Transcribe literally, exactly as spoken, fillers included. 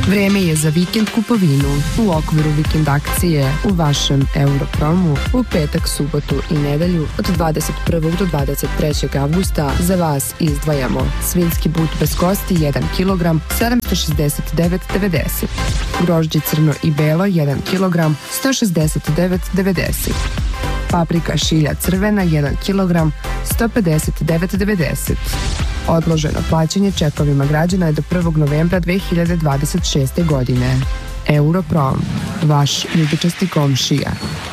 Vreme je za vikend kupovinu. U okviru vikend akcije u vašem Europromu u petak, subotu i nedelju od dvadeset prvog do dvadeset trećeg avgusta za vas izdvajamo svinjski but bez kosti jedan kilogram sedamsto šezdeset devet devedeset, grožđe crno i belo jedan kilogram sto šezdeset devet devedeset, paprika šilja crvena jedan kilogram sto pedeset devet devedeset. Odloženo plaćanje čekovima građana je do prvog novembra dve hiljade dvadeset šeste godine. Europrom, vaš ljubičasti komšija.